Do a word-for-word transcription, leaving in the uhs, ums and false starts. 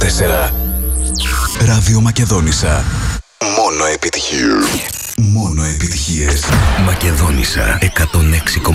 τέσσερα. Ράδιο Μακεδόνισσα. Μόνο επιτυχίες. Μόνο επιτυχίες. Μακεδόνισσα εκατόν έξι κόμμα